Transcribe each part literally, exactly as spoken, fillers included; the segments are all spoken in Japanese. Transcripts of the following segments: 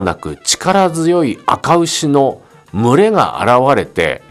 なく力強い赤牛の群れが現れて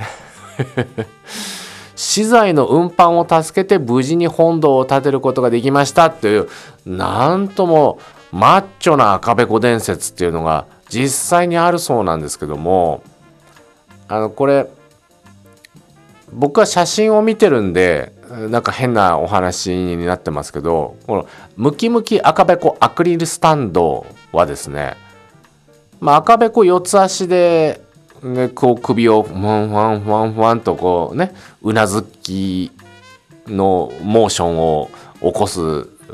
資材の運搬を助けて無事に本堂を建てることができましたという、なんともマッチョな赤べこ伝説っていうのが実際にあるそうなんですけども、あのこれ僕は写真を見てるんでなんか変なお話になってますけど、このムキムキ赤べこアクリルスタンドはですね、まあ、赤べこ四つ足で、ね、こう首をフワンフワンフワンフワンとこうね、うなずきのモーションを起こす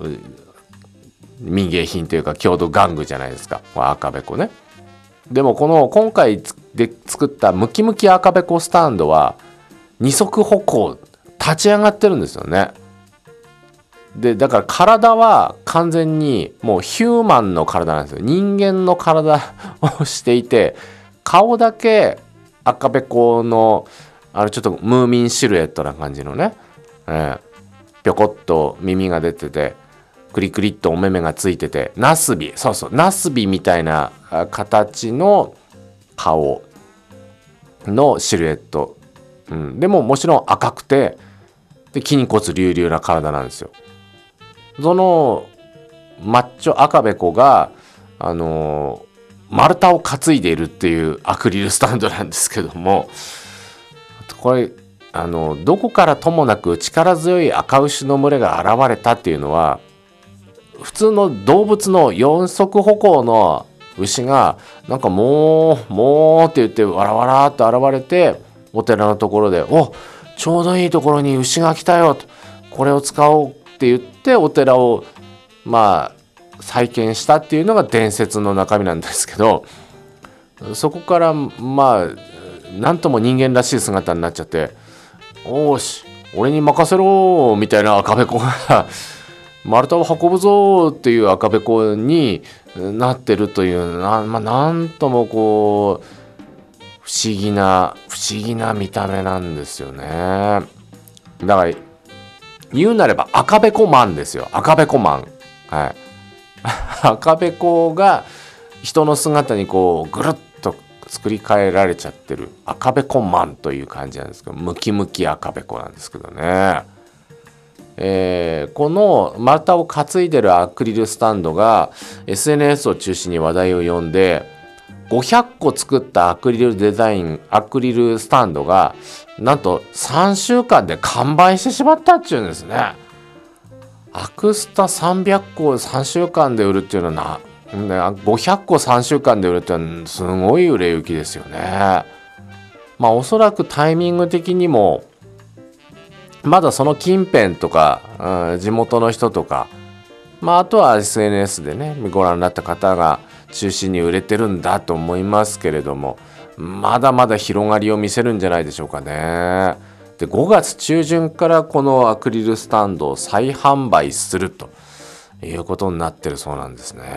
民芸品というか郷土玩具じゃないですか、赤べこね。でもこの今回で作ったムキムキ赤べこスタンドは二足歩行立ち上がってるんですよね。でだから体は完全にもうヒューマンの体なんですよ。人間の体をしていて、顔だけ赤べこのあのちょっとムーミンシルエットな感じのね、えー、ぴょこっと耳が出ててクリクリっとお目目がついてて、ナスビ、そうそうナスビみたいな形の顔のシルエット、うん、でももちろん赤くてで筋骨隆々な体なんですよ。そのマッチョ赤べこがあのー、丸太を担いでいるっていうアクリルスタンドなんですけども、これあのどこからともなく力強い赤牛の群れが現れたっていうのは、普通の動物の四足歩行の牛がなんかもうもうって言ってわらわらっと現れてお寺のところで、おちょうどいいところに牛が来たよと、これを使おうって言ってお寺をまあ再建したっていうのが伝説の中身なんですけど、そこからまあなんとも人間らしい姿になっちゃって、おーし俺に任せろみたいな赤べこが丸太を運ぶぞっていう赤べこになってるというな、まあ、なんともこう不思議な不思議な見た目なんですよね。だから言うなれば赤べこマンですよ。赤べこマン、はい、赤べこが人の姿にこうぐるっと作り変えられちゃってる赤べこマンという感じなんですけど、ムキムキ赤べこなんですけどね。えー、この丸太を担いでるアクリルスタンドが エスエヌエス を中心に話題を呼んで、ごひゃっこ作ったアクリルデザインアクリルスタンドがなんとさんしゅうかんで完売してしまったっていうんですね。アクスタさんびゃっこさんしゅうかんで売るっていうのはな、ごひゃっこさんしゅうかんで売るっていうのはすごい売れ行きですよね。まあおそらくタイミング的にもまだその近辺とか、うん、地元の人とか、まあ、あとは エスエヌエス でねご覧になった方が中心に売れてるんだと思いますけれども、まだまだ広がりを見せるんじゃないでしょうかね。でごがつ中旬からこのアクリルスタンドを再販売するということになってるそうなんですね。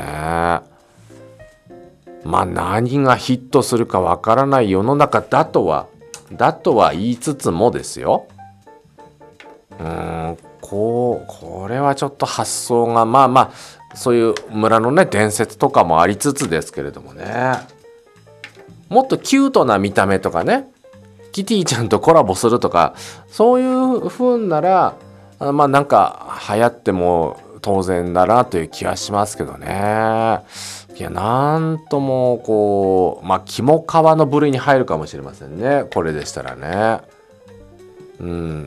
まあ何がヒットするかわからない世の中だとはだとは言いつつもですよ、うーんこうこれはちょっと発想がまあまあそういう村のね伝説とかもありつつですけれどもね、もっとキュートな見た目とかね、キティちゃんとコラボするとかそういう風ならまあなんか流行っても当然だなという気はしますけどね。いやなんともこうまあ肝皮の部類に入るかもしれませんね、これでしたらね。うん、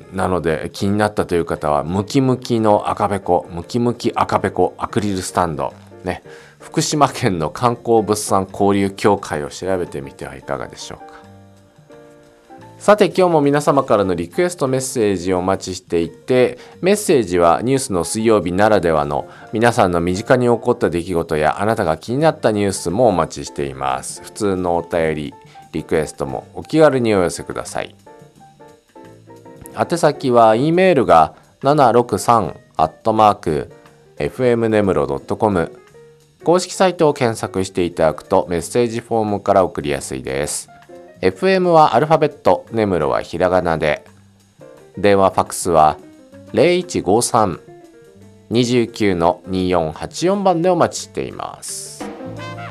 なので気になったという方はムキムキの赤べこムキムキ赤べこアクリルスタンドね、福島県の観光物産交流協会を調べてみてはいかがでしょうか。さて今日も皆様からのリクエストメッセージをお待ちしていて、メッセージはニュースの水曜日ならではの皆さんの身近に起こった出来事やあなたが気になったニュースもお待ちしています。普通のお便りリクエストもお気軽にお寄せください。宛先は E メールがななろくさんアットマークエフエムネムロドットコム、公式サイトを検索していただくとメッセージフォームから送りやすいです。 エフエム はアルファベット、ネムロはひらがなで、電話ファックスは ゼロいちごさん にきゅうのによんはちよん 番でお待ちしています。